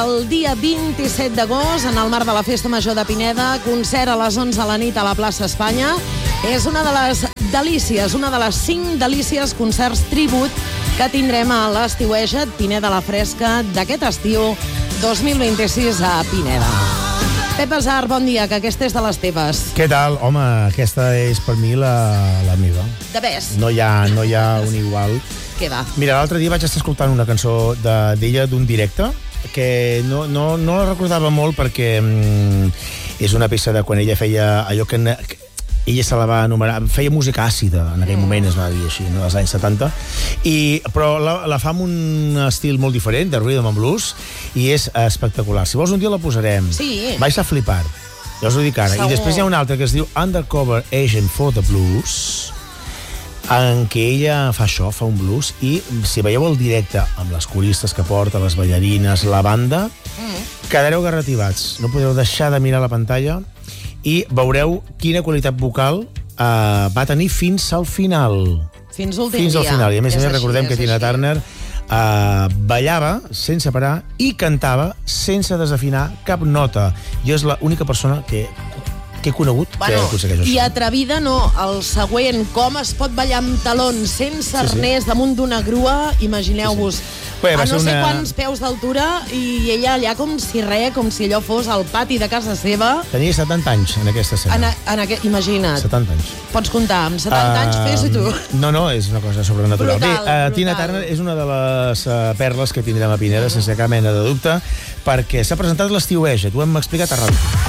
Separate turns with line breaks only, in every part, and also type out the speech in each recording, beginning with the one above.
el dia 27 d'agost, en el marc de la Festa Major de Pineda, concert a les 11 de la nit a la plaça Espanya. És una de les delícies, una de les 5 delícies concerts tribut que tindrem a l'Estiueja't Pineda la Fresca d'aquest estiu 2026 a Pineda. Pep Azar, bon dia, que aquesta és de les teves.
Què tal? Home, aquesta és per mi la meva.
De best.
No hi ha un igual.
Què va?
Mira, l'altre dia vaig estar escoltant una cançó d'ella d'un directe que no la recordava molt perquè és una peça de quan ella feia allò que ella se la va anomenar, feia música àcida, en aquell moment es va dir així, no? Als anys 70, però la fa amb un estil molt diferent, de rhythm and blues, i és espectacular. Si vols un dia la posarem.
Sí.
Vais a flipar. Ja us ho dic ara.
Segur.
I després hi ha una altra que es diu Undercover Agent for the Blues, en què ella fa això, fa un blues, i si veieu el directe amb les coristes que porta, les ballarines, la banda, quedareu garrativats. No podeu deixar de mirar la pantalla i veureu quina qualitat vocal va tenir fins al final.
Fins l'últim
Fins al
dia.
final. I a més
És
recordem
així,
que
és
Tina
així.
Turner ballava sense parar i cantava sense desafinar cap nota. Jo és l'única persona que he conegut que aconsegueix això.
I atrevida no, el següent, com es pot ballar amb talons sense arnès damunt d'una grua, imagineu-vos.
Bé,
A no sé quants peus d'altura i ella allà com si allò fos al pati de casa seva.
Tenia 70 anys en aquesta escena.
Imagina't.
70 anys.
Pots comptar, amb 70 anys fes-ho tu.
No, és una cosa sobrenatural.
Brutal.
Tina Turner és una de les perles que tindrem a Pineda, sense cap mena de dubte, perquè s'ha presentat l'Estiueja't, ho hem explicat a ràdio.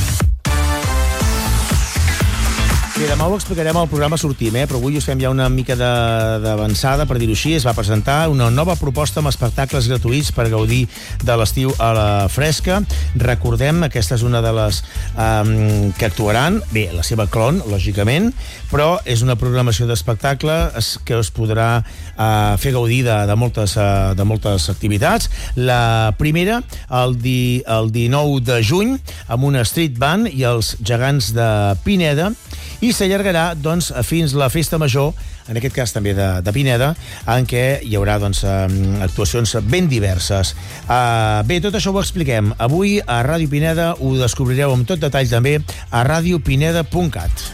Bé, demà ho explicarem al programa Sortim, però avui us fem ja una mica d'avançada, per dir-ho així. Es va presentar una nova proposta amb espectacles gratuïts per gaudir de l'estiu a la fresca. Recordem, aquesta és una de les que actuaran. Bé, la seva clon, lògicament, però és una programació d'espectacles que us podrà fer gaudir de moltes activitats. La primera, el 19 de juny, amb una street band i els gegants de Pineda, i s'allargarà doncs, fins la Festa Major, en aquest cas també de Pineda, en què hi haurà doncs, actuacions ben diverses. Bé, tot això ho expliquem avui a Ràdio Pineda, ho descobrireu amb tot detall també a radiopineda.cat.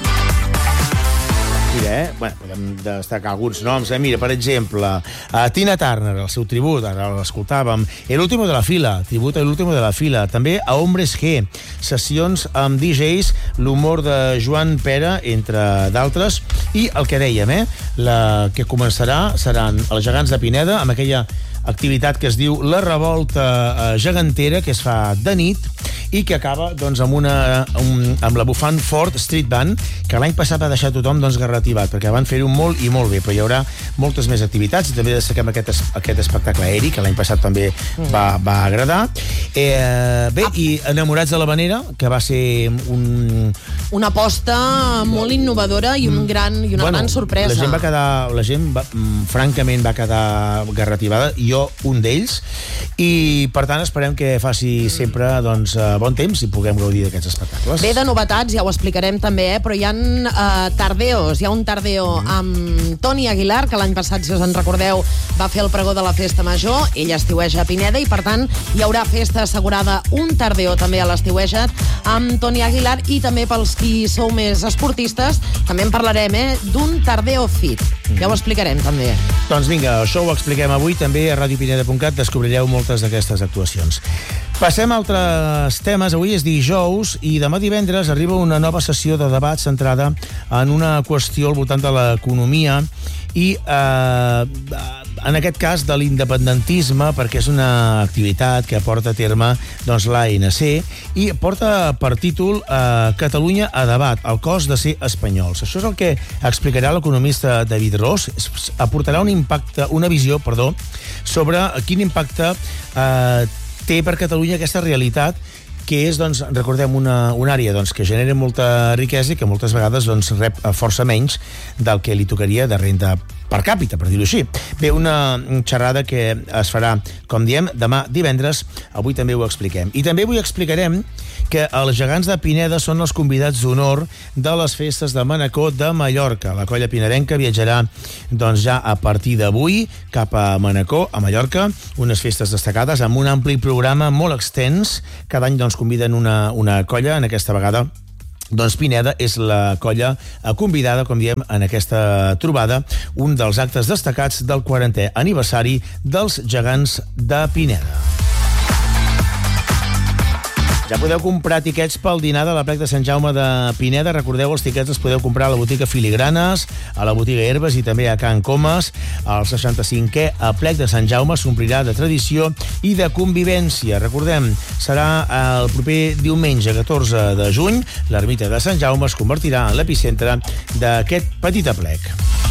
Mira, podem destacar alguns noms. Mira, per exemple, Tina Turner, el seu tribut, ara l'escoltàvem, El último de la fila, tribut a El último de la fila, també a Hombres G, sessions amb DJs, l'humor de Joan Pera, entre d'altres, i el que dèiem, la que començarà seran els gegants de Pineda, amb aquella activitat que es diu La Revolta Gegantera, que es fa de nit, i que acaba doncs, amb la bufant Ford Street Band, que l'any passat va deixar tothom doncs, garrativat, perquè van fer-ho molt i molt bé, però hi haurà moltes més activitats, i també destaquem aquest espectacle aeri, que l'any passat també va agradar. Bé, i Enamorats de l'Havanera, que va ser
una aposta molt innovadora i una gran sorpresa.
La gent francament va quedar garrativada, jo un d'ells, i per tant esperem que faci sempre doncs, bon temps i puguem gaudir d'aquests espectacles.
Bé, de novetats, ja ho explicarem també, però hi ha tardeos. Hi ha un tardeo amb Toni Aguilar, que l'any passat, si us en recordeu, va fer el pregó de la Festa Major. Ell estiueja a Pineda i, per tant, hi haurà festa assegurada, un tardeo també a l'Estiueja't amb Toni Aguilar, i també pels qui sou més esportistes, també en parlarem, d'un tardeo fit. Ja ho explicarem també.
Doncs vinga, això ho expliquem avui també a radiopineda.cat, descobrireu moltes d'aquestes actuacions. Passem a altres temes. Avui és dijous i demà divendres arriba una nova sessió de debat centrada en una qüestió al voltant de l'economia i en aquest cas de l'independentisme, perquè és una activitat que porta a terme doncs, l'ANC i porta per títol Catalunya a debat, el cost de ser espanyols. Això és el que explicarà l'economista David Ros. Aportarà una visió sobre quin impacte té per Catalunya aquesta realitat que és, doncs, recordem, una àrea doncs, que genera molta riquesa i que moltes vegades doncs, rep força menys del que li tocaria de renda per càpita, per dir-ho així. Bé, una xerrada que es farà, com diem, demà divendres. Avui també ho expliquem. I també avui explicarem que els gegants de Pineda són els convidats d'honor de les festes de Manacor de Mallorca. La colla pinedenca viatjarà doncs, ja a partir d'avui cap a Manacor, a Mallorca, unes festes destacades amb un ampli programa molt extens. Cada any doncs, conviden una colla, en aquesta vegada doncs Pineda és la colla convidada, com diem, en aquesta trobada, un dels actes destacats del 40è aniversari dels gegants de Pineda. Ja podeu comprar tiquets pel dinar de l'Aplec de Sant Jaume de Pineda. Recordeu, els tiquets els podeu comprar a la botiga Filigranes, a la botiga Herbes i també a Can Comas. El 65è Aplec de Sant Jaume s'omplirà de tradició i de convivència. Recordem, serà el proper diumenge 14 de juny. L'ermita de Sant Jaume es convertirà en l'epicentre d'aquest petit aplec.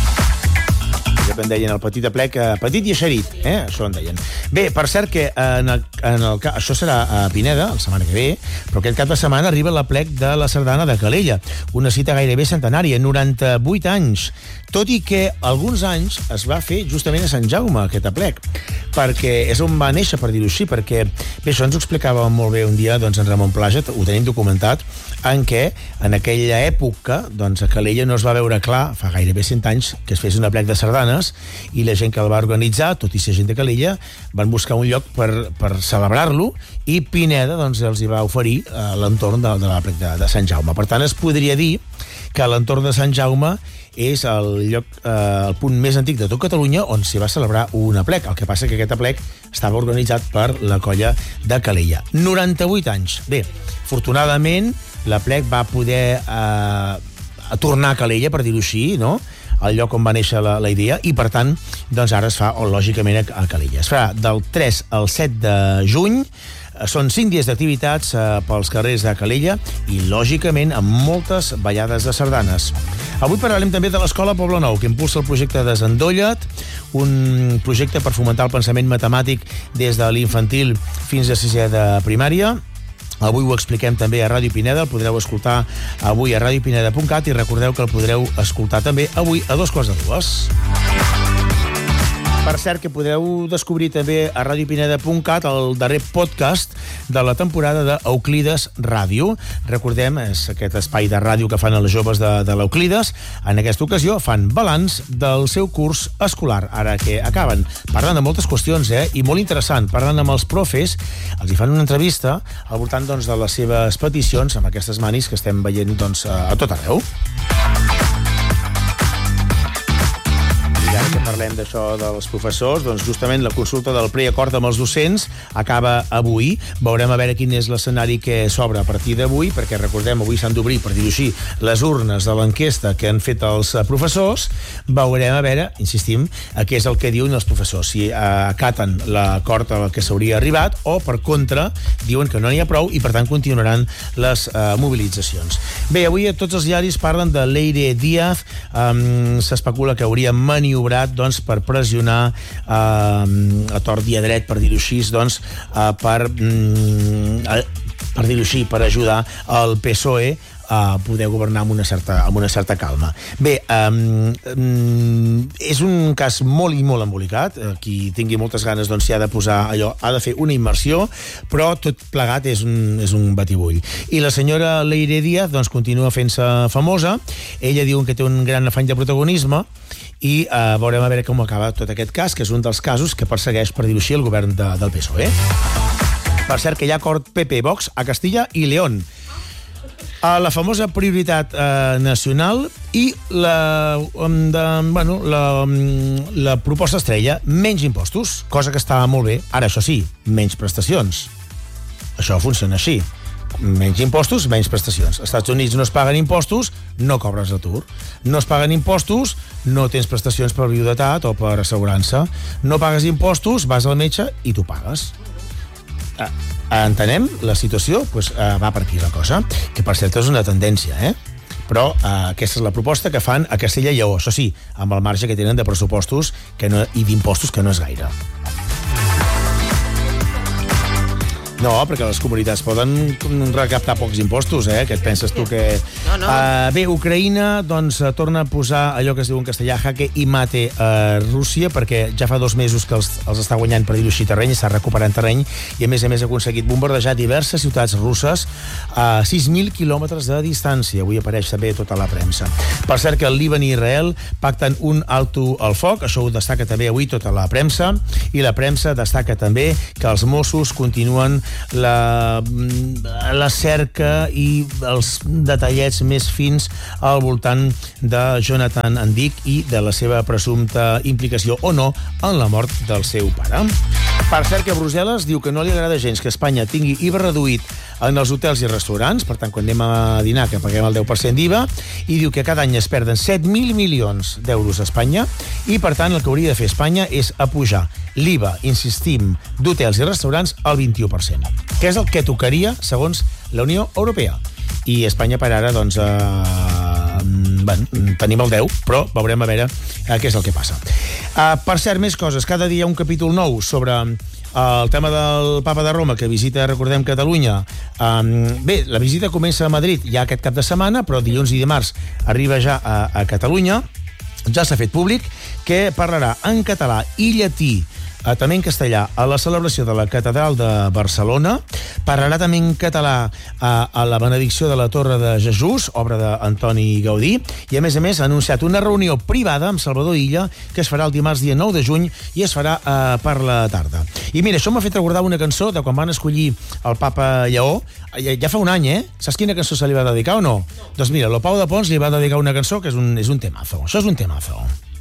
Ja en deien el petit aplec, petit i eixerit, això en deien. Bé, per cert que això serà a Pineda, la setmana que ve, però aquest cap de setmana arriba l'aplec de la Sardana de Calella, una cita gairebé centenària, 98 anys, tot i que alguns anys es va fer justament a Sant Jaume, aquest aplec, perquè és on va néixer, per dir-ho així, perquè, bé, això ens ho explicava molt bé un dia doncs, en Ramon Plaja, ho tenim documentat, en què, en aquella època, doncs, a Calella no es va veure clar, fa gairebé 100 anys, que es fes un aplec de sardanes, i la gent que el va organitzar, tot i ser gent de Calella, van buscar un lloc per celebrar-lo, i Pineda doncs, els hi va oferir l'entorn de l'aplec de Sant Jaume. Per tant, es podria dir que l'entorn de Sant Jaume és el punt més antic de tot Catalunya on s'hi va celebrar un aplec. El que passa que aquest aplec estava organitzat per la colla de Calella. 98 anys. Bé, afortunadament, l'aplec va poder tornar a Calella, per dir-ho així, no?, el lloc on va néixer la idea, i per tant, doncs ara es fa, lògicament, a Calella. Es farà del 3 al 7 de juny, són 5 dies d'activitats pels carrers de Calella i, lògicament, amb moltes ballades de sardanes. Avui parlarem també de l'Escola Poble Nou, que impulsa el projecte Desendolla't, un projecte per fomentar el pensament matemàtic des de l'infantil fins a 6è de primària. Avui ho expliquem també a Ràdio Pineda, el podreu escoltar avui a radiopineda.cat i recordeu que el podreu escoltar també avui a 2:45. Per cert, que podreu descobrir també a radiopineda.cat el darrer podcast de la temporada d'Euclides Ràdio. Recordem, és aquest espai de ràdio que fan els joves de l'Euclides. En aquesta ocasió fan balanç del seu curs escolar, ara que acaben. Parlant de moltes qüestions, i molt interessant. Parlant amb els profes, els hi fan una entrevista al voltant doncs, de les seves peticions amb aquestes manis que estem veient doncs, a tot arreu. Ara que parlem d'això dels professors, doncs justament la consulta del preacord amb els docents acaba avui. Veurem a veure quin és l'escenari que s'obre a partir d'avui, perquè recordem, avui s'han d'obrir, per dir-ho així, les urnes de l'enquesta que han fet els professors. Veurem a veure, insistim, què és el que diuen els professors, si acaten l'acord al que s'hauria arribat o, per contra, diuen que no n'hi ha prou i, per tant, continuaran les mobilitzacions. Bé, avui tots els diaris parlen de Leire Díaz. S'especula que hauria maniobrat doncs, per pressionar a tort i a dret, per dir-ho així, doncs, per dir-ho així, per ajudar el PSOE a poder governar amb una certa calma. Bé, és un cas molt i molt embolicat. Qui tingui moltes ganes doncs, s'hi ha de posar allò, ha de fer una immersió, però tot plegat és un batibull. I la senyora Leire Díaz doncs, continua fent-se famosa. Ella diu que té un gran afany de protagonisme i veurem a veure com acaba tot aquest cas, que és un dels casos que persegueix, per dir-ho així, el govern del PSOE. Per cert, que hi ha acord PP-Vox a Castilla i León. La famosa prioritat nacional i la proposta estrella, menys impostos, cosa que estava molt bé. Ara, això sí, menys prestacions. Això funciona així. Menys impostos, menys prestacions. Als Estats Units no es paguen impostos, no cobres atur. No es paguen impostos, no tens prestacions per viudetat o per assegurança. No pagues impostos, vas al metge i tu pagues. Entenem la situació? Doncs va per aquí la cosa, que per cert és una tendència, però aquesta és la proposta que fan a Castella i Lleó, això sí, amb el marge que tenen de pressupostos i d'impostos que no és gaire. No, perquè les comunitats poden recaptar pocs impostos, que et penses tu que...
No.
Bé, Ucraïna doncs, torna a posar allò que es diu en castellà jaque i mate a Rússia, perquè ja fa 2 mesos que els està guanyant, per dir-ho així, terreny, està recuperant terreny, i a més ha aconseguit bombardejar diverses ciutats russes a 6.000 quilòmetres de distància. Avui apareix també tota la premsa. Per cert que el Líban i Israel pacten un alto al foc, això ho destaca també avui tota la premsa, i la premsa destaca també que els Mossos continuen la cerca i els detallets més fins al voltant de Jonathan Andic i de la seva presumpta implicació o no en la mort del seu pare. Per cert que Brussel·les diu que no li agrada gens que Espanya tingui IVA reduït en els hotels i restaurants, per tant, quan anem a dinar que paguem el 10% d'IVA, i diu que cada any es perden 7.000 milions d'euros a Espanya, i per tant el que hauria de fer Espanya és apujar l'IVA, insistim, d'hotels i restaurants al 21%, que és el que tocaria segons la Unió Europea. I Espanya per ara, doncs, tenim el 10, però veurem a veure què és el que passa. Per cert, més coses. Cada dia un capítol nou sobre el tema del Papa de Roma, que visita, recordem, Catalunya. Bé, la visita comença a Madrid ja aquest cap de setmana, però dilluns i dimarts arriba ja a Catalunya. Ja s'ha fet públic que parlarà en català i llatí, també en castellà, a la celebració de la Catedral de Barcelona. Parlarà també en català a la benedicció de la Torre de Jesús, obra d'Antoni Gaudí, i a més ha anunciat una reunió privada amb Salvador Illa que es farà el dimarts dia 9 de juny i es farà per la tarda. I mira, això m'ha fet recordar una cançó de quan van escollir el Papa Lleó, ja fa un any, Saps quina cançó se li va dedicar o no? Doncs mira, el Pau de Pons li va dedicar una cançó que és un temazo. Això és un temazo.